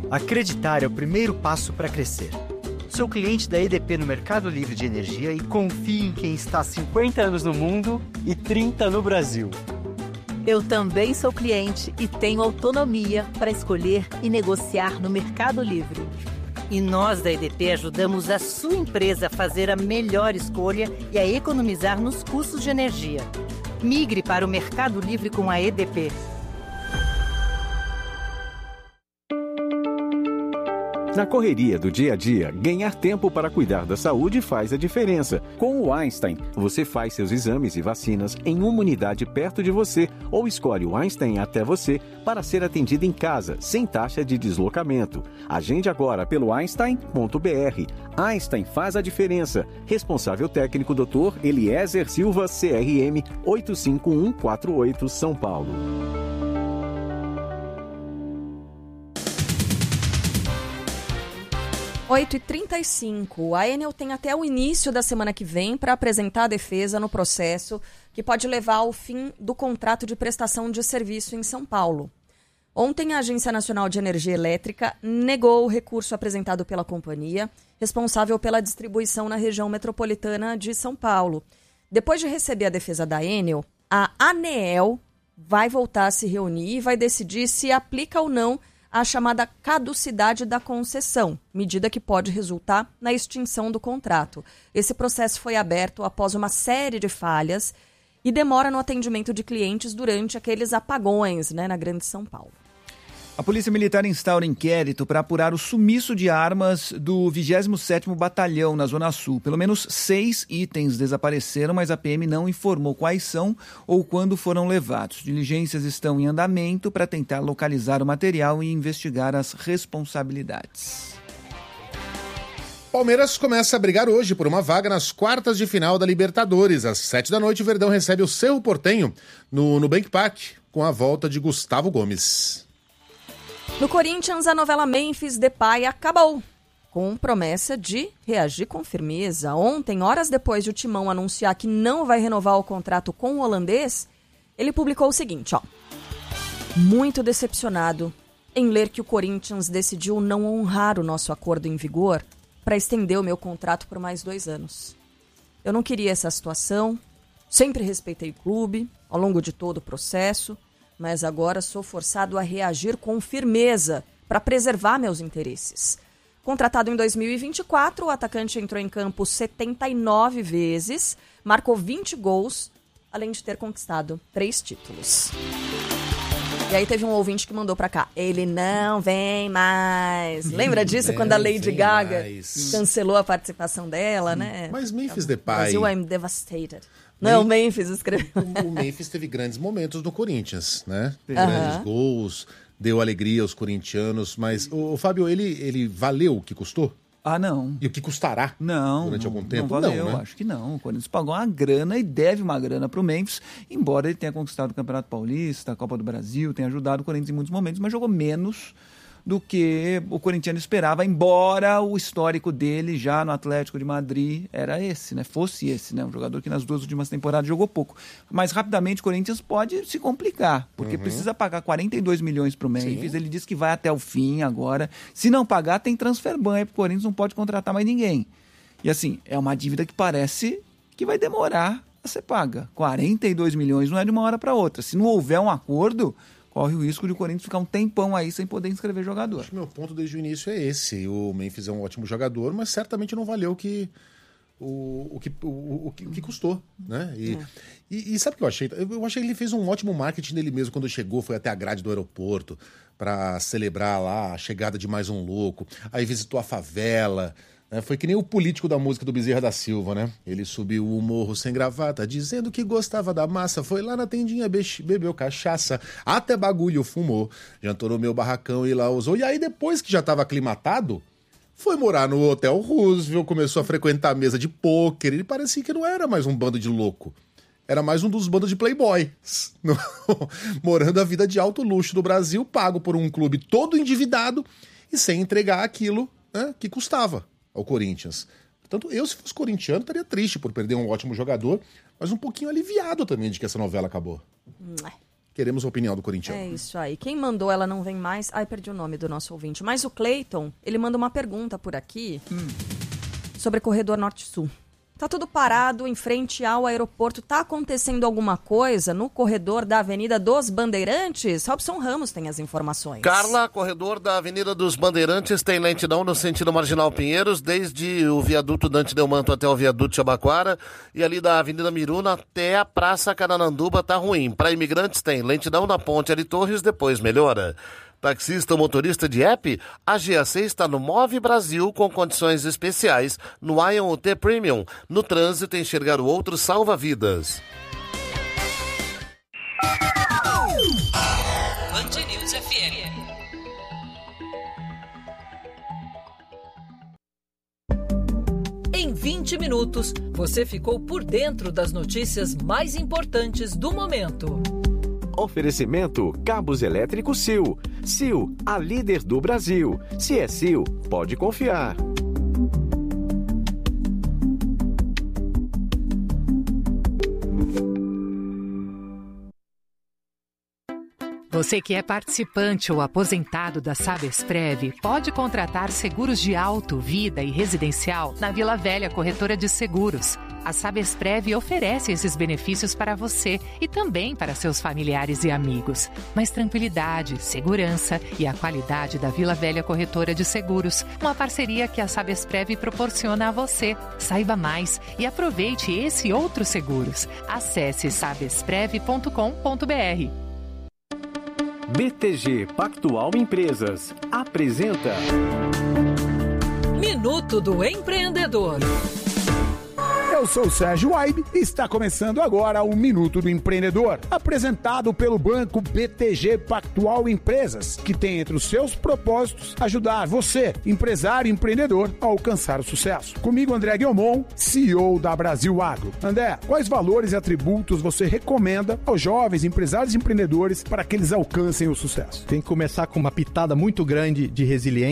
Acreditar é o primeiro passo para crescer. Sou cliente da EDP no Mercado Livre de Energia e confio em quem está há 50 anos no mundo e 30 no Brasil. Eu também sou cliente e tenho autonomia para escolher e negociar no Mercado Livre. E nós da EDP ajudamos a sua empresa a fazer a melhor escolha e a economizar nos custos de energia. Migre para o Mercado Livre com a EDP. Na correria do dia a dia, ganhar tempo para cuidar da saúde faz a diferença. Com o Einstein, você faz seus exames e vacinas em uma unidade perto de você ou escolhe o Einstein até você para ser atendido em casa, sem taxa de deslocamento. Agende agora pelo Einstein.br. Einstein faz a diferença. Responsável técnico Dr. Eliezer Silva, CRM 85148, São Paulo. 8h35. A Enel tem até o início da semana que vem para apresentar a defesa no processo que pode levar ao fim do contrato de prestação de serviço em São Paulo. Ontem, a Agência Nacional de Energia Elétrica negou o recurso apresentado pela companhia, responsável pela distribuição na região metropolitana de São Paulo. Depois de receber a defesa da Enel, a ANEEL vai voltar a se reunir e vai decidir se aplica ou não a chamada caducidade da concessão, medida que pode resultar na extinção do contrato. Esse processo foi aberto após uma série de falhas e demora no atendimento de clientes durante aqueles apagões, na Grande São Paulo. A Polícia Militar instaura inquérito para apurar o sumiço de armas do 27º Batalhão na Zona Sul. Pelo menos 6 itens desapareceram, mas a PM não informou quais são ou quando foram levados. Diligências estão em andamento para tentar localizar o material e investigar as responsabilidades. Palmeiras começa a brigar hoje por uma vaga nas quartas de final da Libertadores. Às 7h, o Verdão recebe o Cerro Porteño no Nubank Park, com a volta de Gustavo Gomes. No Corinthians, a novela Memphis Depay acabou, com promessa de reagir com firmeza. Ontem, horas depois de o Timão anunciar que não vai renovar o contrato com o holandês, ele publicou o seguinte, muito decepcionado em ler que o Corinthians decidiu não honrar o nosso acordo em vigor para estender o meu contrato por mais 2 anos. Eu não queria essa situação, sempre respeitei o clube ao longo de todo o processo, mas agora sou forçado a reagir com firmeza para preservar meus interesses. Contratado em 2024, o atacante entrou em campo 79 vezes, marcou 20 gols, além de ter conquistado 3 títulos. E aí teve um ouvinte que mandou para cá, ele não vem mais. Lembra disso, quando a Lady Gaga cancelou a participação dela, né? Mas Memphis Depay... Brasil, I'm devastated. Não, o Memphis escreveu. O Memphis teve grandes momentos no Corinthians, né? Grandes gols, deu alegria aos corintianos, mas o Fábio, ele valeu o que custou? Ah, não. E o que custará durante algum tempo? Não valeu, né? Acho que não. O Corinthians pagou uma grana e deve uma grana para o Memphis, embora ele tenha conquistado o Campeonato Paulista, a Copa do Brasil, tenha ajudado o Corinthians em muitos momentos, mas jogou menos do que o corintiano esperava, embora o histórico dele já no Atlético de Madrid era esse, né? Fosse esse, né? Um jogador que nas 2 últimas temporadas jogou pouco. Mas rapidamente o Corinthians pode se complicar, porque precisa pagar 42 milhões para o Memphis. Sim. Ele disse que vai até o fim agora. Se não pagar, tem transfer ban, porque o Corinthians não pode contratar mais ninguém. E assim, é uma dívida que parece que vai demorar a ser paga. 42 milhões não é de uma hora para outra. Se não houver um acordo, corre o risco de o Corinthians ficar um tempão aí sem poder inscrever jogador. Acho que meu ponto desde o início é esse. O Memphis é um ótimo jogador, mas certamente não valeu o que custou, né? E sabe o que eu achei? Eu achei que ele fez um ótimo marketing dele mesmo quando chegou, foi até a grade do aeroporto para celebrar lá a chegada de mais um louco. Aí visitou a favela. Foi que nem o político da música do Bezerra da Silva, né? Ele subiu o morro sem gravata, dizendo que gostava da massa, foi lá na tendinha, bebeu cachaça, até bagulho fumou, jantou no meu barracão e lá usou. E aí depois que já estava aclimatado, foi morar no Hotel Roosevelt, começou a frequentar a mesa de pôquer. Ele parecia que não era mais um bando de louco. Era mais um dos bandos de playboy, morando a vida de alto luxo do Brasil, pago por um clube todo endividado e sem entregar aquilo, né, que custava ao Corinthians. Portanto, eu, se fosse corintiano, estaria triste por perder um ótimo jogador, mas um pouquinho aliviado também de que essa novela acabou. queremos a opinião do corintiano. É isso aí. Quem mandou Ela Não Vem Mais... Ai, perdi o nome do nosso ouvinte. Mas o Cleiton, ele manda uma pergunta por aqui sobre corredor Norte-Sul. Tá tudo parado em frente ao aeroporto. Tá acontecendo alguma coisa no corredor da Avenida dos Bandeirantes? Robson Ramos tem as informações. Carla, corredor da Avenida dos Bandeirantes tem lentidão no sentido Marginal Pinheiros, desde o viaduto Dante Delmanto até o viaduto Jabaquara, e ali da Avenida Miruna até a Praça Carananduba tá ruim. Para imigrantes tem lentidão na Ponte Ari Torres, depois melhora. Taxista ou motorista de app, a GAC está no Move Brasil com condições especiais no Ion UT Premium. No trânsito, enxergar o outro salva vidas. Band News FM. Em 20 minutos, você ficou por dentro das notícias mais importantes do momento. Oferecimento Cabos Elétricos Sil. Sil, a líder do Brasil. Se é Sil, pode confiar. Você que é participante ou aposentado da Sabesprev pode contratar seguros de auto, vida e residencial na Vila Velha Corretora de Seguros. A Sabesprev oferece esses benefícios para você e também para seus familiares e amigos. Mais tranquilidade, segurança e a qualidade da Vila Velha Corretora de Seguros. Uma parceria que a Sabesprev proporciona a você. Saiba mais e aproveite esse e outros seguros. Acesse sabesprev.com.br. BTG Pactual Empresas apresenta Minuto do Empreendedor. Eu sou o Sérgio Waibe e está começando agora o Minuto do Empreendedor, apresentado pelo banco BTG Pactual Empresas, que tem entre os seus propósitos ajudar você, empresário e empreendedor, a alcançar o sucesso. Comigo, André Guilmon, CEO da Brasil Agro. André, quais valores e atributos você recomenda aos jovens empresários e empreendedores para que eles alcancem o sucesso? Tem que começar com uma pitada muito grande de resiliência